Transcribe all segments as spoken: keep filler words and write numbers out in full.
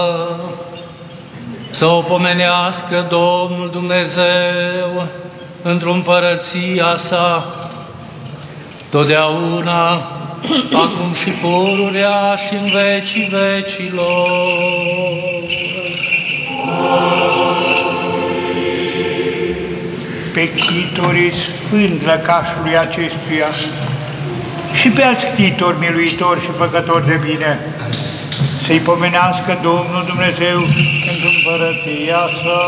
Să o pomenească Domnul Dumnezeu într-o împărăția sa, totdeauna, acum și pururea și în vecii vecilor. Pe chitorii sfânt lăcașului acestuia și pe alți chtitori miluitori și făcători de bine, să-i pomenească Domnul Dumnezeu pentru împărăția sa.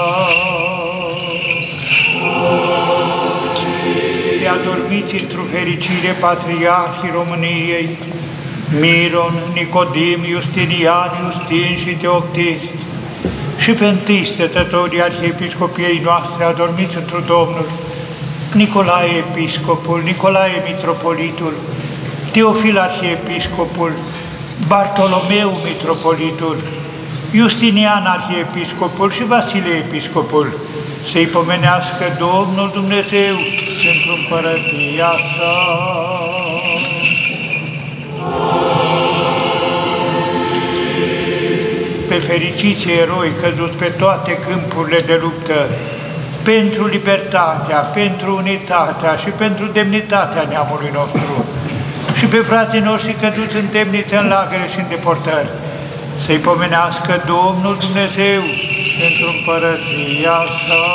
Te adormiți într-o fericire patriarhii României, Miron, Nicodim, Justinian, Justin și Teoctist, și pe întâi stătătorii arhiepiscopiei noastre adormiți într-o Domnul, Nicolae Episcopul, Nicolae Mitropolitul, Teofil Arhiepiscopul, Bartolomeu Mitropolitul, Justinian Arhiepiscopul și Vasile Episcopul, să-i pomenească Domnul Dumnezeu pentru împărăția sa. Pe fericiții eroi căzuți pe toate câmpurile de luptă, pentru libertatea, pentru unitatea și pentru demnitatea neamului nostru, și pe frații noștri căzuți în temnițe, în lagăre și în deportări, să-i pomenească Domnul Dumnezeu pentru împărăția sa.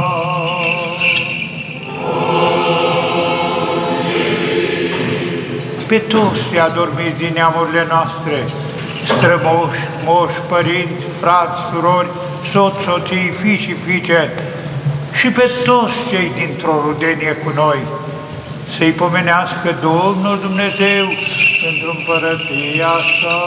Pe toți adormiți din neamurile noastre, strămoși, moși, părinți, frați, surori, soți, soții, fii și fiice, și pe toți cei dintr-o rudenie cu noi, să-i pomenească Domnul Dumnezeu pentru împărăția sa.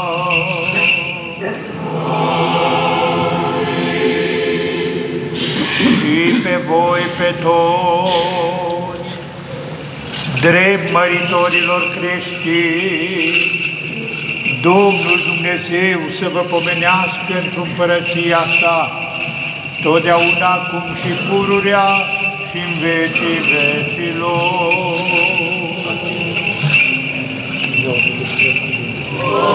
Și pe voi, pe toți, drept măritorilor creștini, Domnul Dumnezeu să vă pomenească într-o împărăția sa, totdeauna acum și pururea și în vecii vecilor.